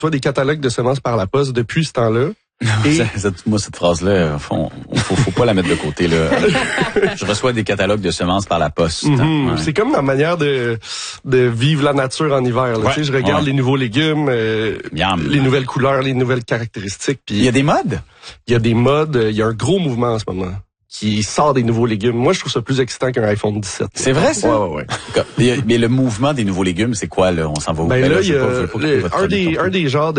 reçois des catalogues de semences par la poste depuis ce temps-là. Et... Moi, cette phrase-là, faut pas la mettre de côté, là. Je reçois des catalogues de semences par la poste. Ouais. C'est comme ma manière de vivre la nature en hiver, là. Tu sais, je regarde les nouveaux légumes, les nouvelles couleurs, les nouvelles caractéristiques. Puis il y a des modes? Il y a des modes. Il y a un gros mouvement en ce moment qui sort des nouveaux légumes. Moi, je trouve ça plus excitant qu'un iPhone 17. C'est vrai, ça? Ouais. Mais le mouvement des nouveaux légumes, c'est quoi, là? On s'en va où? Ben là, il y a un des genres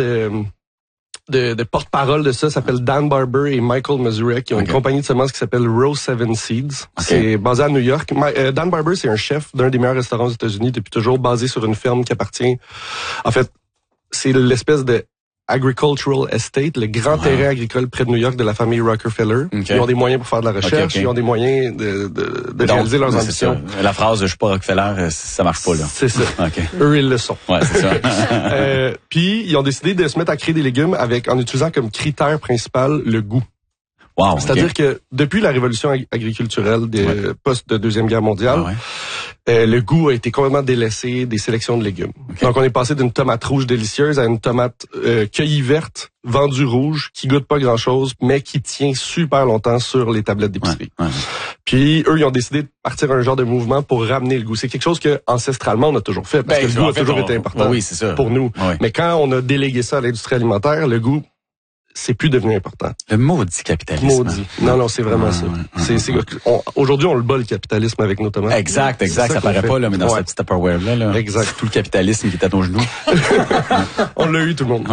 de porte-parole de ça s'appelle Dan Barber et Michael Mazurek, qui ont une compagnie de semences qui s'appelle Row 7 Seeds. C'est basé à New York. Dan Barber, c'est un chef d'un des meilleurs restaurants aux États-Unis depuis toujours, basé sur une ferme qui appartient... En fait, c'est l'espèce de Agricultural Estate, le grand terrain agricole près de New York de la famille Rockefeller. Ils ont des moyens pour faire de la recherche, ils ont des moyens de réaliser leurs ambitions. La phrase « je suis pas Rockefeller », ça marche pas, là. C'est ça. Eux, ils le sont. Ouais, c'est ça. Puis, ils ont décidé de se mettre à créer des légumes en utilisant comme critère principal le goût. Wow, c'est-à-dire que depuis la révolution agriculturelle des post de Deuxième Guerre mondiale, le goût a été complètement délaissé des sélections de légumes. Donc, on est passé d'une tomate rouge délicieuse à une tomate cueillie verte, vendue rouge, qui goûte pas grand-chose, mais qui tient super longtemps sur les tablettes d'épicerie. Puis, eux, ils ont décidé de partir un genre de mouvement pour ramener le goût. C'est quelque chose que, ancestralement, on a toujours fait, parce que le goût a toujours été important pour nous. Mais quand on a délégué ça à l'industrie alimentaire, le goût, c'est plus devenu important. Le maudit capitalisme. Maudit. Non, c'est vraiment ça. Aujourd'hui, on le bat, le capitalisme, avec nos tomates. Exact. Ça paraît pas, là, mais dans cette petite Tupperware là. Exact. Tout le capitalisme qui est à ton genou. On l'a eu, tout le monde.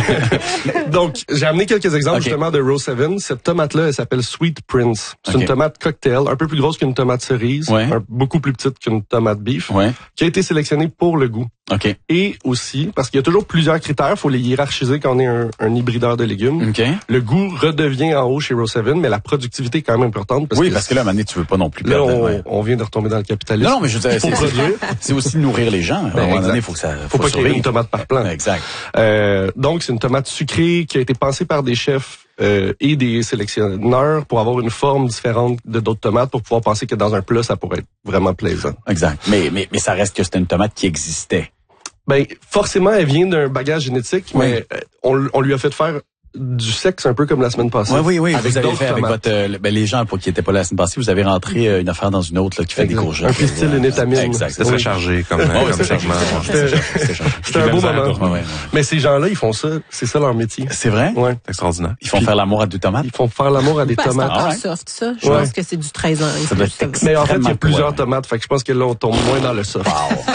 Donc, j'ai amené quelques exemples, justement, de Row 7. Cette tomate-là, elle s'appelle Sweet Prince. C'est une tomate cocktail, un peu plus grosse qu'une tomate cerise, beaucoup plus petite qu'une tomate beef, qui a été sélectionnée pour le goût. Et aussi, parce qu'il y a toujours plusieurs critères, faut les hiérarchiser quand on est un hybrideur de légumes. Le goût redevient en haut chez Row 7, mais la productivité est quand même importante. Parce que là, à un moment donné, tu veux pas non plus perdre. Là, on vient de retomber dans le capitalisme. Non, mais je veux dire, c'est aussi nourrir les gens. À un moment donné, il faut que ça... Faut pas qu'il y ait une tomate par plant. Exact. Donc, c'est une tomate sucrée qui a été pensée par des chefs et des sélectionneurs pour avoir une forme différente de d'autres tomates pour pouvoir penser que dans un plat, ça pourrait être vraiment plaisant. Exact. Mais ça reste que c'était une tomate qui existait. Ben, forcément, elle vient d'un bagage génétique, mais on lui a fait faire du sexe un peu comme la semaine passée. Oui. Vous avez fait avec votre les gens qui étaient pas là la semaine passée, vous avez rentré une affaire dans une autre là, qui fait des courgettes. Un pistil, une étamine. Exact. C'est très chargé comme segment. C'était un beau moment. Mais ces gens-là, ils font ça. C'est ça leur métier. C'est vrai? Ouais. C'est extraordinaire. Ils font faire l'amour à des tomates? Ils font faire l'amour à des tomates. C'est soft, ça. Je pense que c'est du 13 ans. Mais en fait, il y a plusieurs tomates. Fait que je pense que là, on tombe moins dans le soft.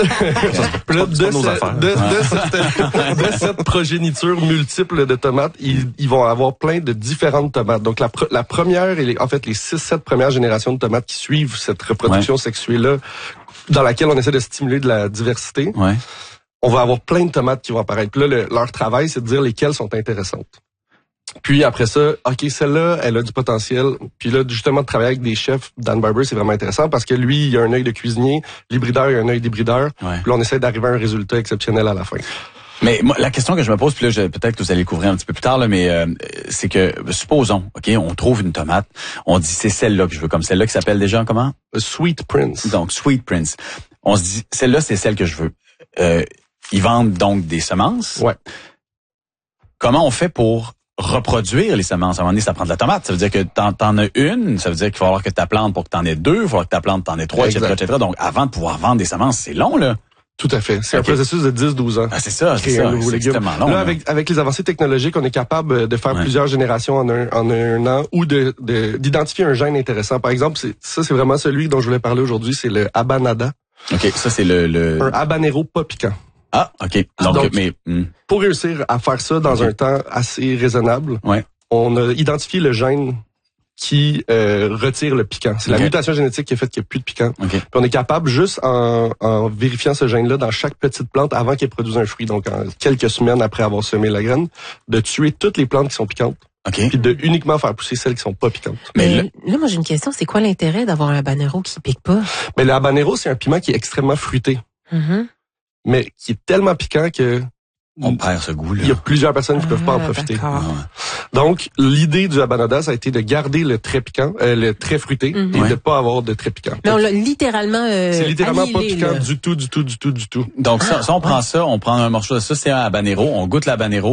De cette progéniture multiple de tomates, ils vont avoir plein de différentes tomates. Donc, la première et les 6-7 premières générations de tomates qui suivent cette reproduction sexuée-là, dans laquelle on essaie de stimuler de la diversité, on va avoir plein de tomates qui vont apparaître. Puis là, leur travail, c'est de dire lesquelles sont intéressantes. Puis après ça, OK, celle-là, elle a du potentiel. Puis là, justement, de travailler avec des chefs, Dan Barber, c'est vraiment intéressant parce que lui, il a un œil de cuisinier, l'hybrideur, il a un œil d'hybrideur. Puis là, on essaie d'arriver à un résultat exceptionnel à la fin. Mais moi, la question que je me pose, puis là, peut-être que vous allez le couvrir un petit peu plus tard, là, mais c'est que, supposons, OK, on trouve une tomate, on dit c'est celle-là que je veux, comme celle-là qui s'appelle déjà comment? Sweet Prince. Donc, Sweet Prince. On se dit, celle-là, c'est celle que je veux. Ils vendent donc des semences. Ouais. Comment on fait pour reproduire les semences? À un moment donné, ça prend de la tomate. Ça veut dire que t'en as une, ça veut dire qu'il va falloir que ta plante pour que t'en aies deux, il va falloir que ta plante t'en aies trois, etc. Donc, avant de pouvoir vendre des semences, c'est long, là. Tout à fait. C'est un processus de 10-12 ans. Ah, c'est ça. C'est extrêmement long. Là, avec les avancées technologiques, on est capable de faire plusieurs générations en un an ou d'identifier un gène intéressant. Par exemple, c'est vraiment celui dont je voulais parler aujourd'hui, c'est le habanada. OK, ça c'est un habanero pas piquant. Ah, OK. Donc pour réussir à faire ça dans un temps assez raisonnable, on a identifié le gène qui retire le piquant. C'est la mutation génétique qui a fait qu'il n'y a plus de piquant. Puis on est capable, juste en vérifiant ce gène-là dans chaque petite plante avant qu'elle produise un fruit, donc en quelques semaines après avoir semé la graine, de tuer toutes les plantes qui sont piquantes. Puis de uniquement faire pousser celles qui sont pas piquantes. Mais là, moi j'ai une question, c'est quoi l'intérêt d'avoir un habanero qui pique pas? Mais le habanero, c'est un piment qui est extrêmement fruité. Mais qui est tellement piquant que on perd ce goût-là. Il y a plusieurs personnes qui peuvent pas en profiter. Donc, l'idée du habanada, ça a été de garder le très piquant, le très fruité, et de pas avoir de très piquant. Mais on l'a littéralement c'est littéralement pas annihilé, piquant là. du tout. Donc, ça, on prend ça, on prend un morceau de ça, c'est un habanero, on goûte l'habanero.